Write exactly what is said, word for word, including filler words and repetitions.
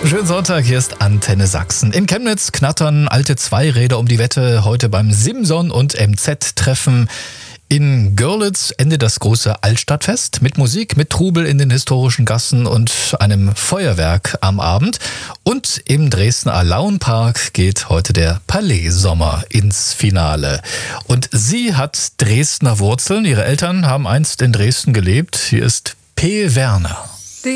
Schönen Sonntag, hier ist Antenne Sachsen. In Chemnitz knattern alte Zweiräder um die Wette. Heute beim Simson und M Z-Treffen. In Görlitz endet das große Altstadtfest mit Musik, mit Trubel in den historischen Gassen und einem Feuerwerk am Abend. Und im Dresdner Alaunpark geht heute der Palais-Sommer ins Finale. Und sie hat Dresdner Wurzeln. Ihre Eltern haben einst in Dresden gelebt. Hier ist P. Werner.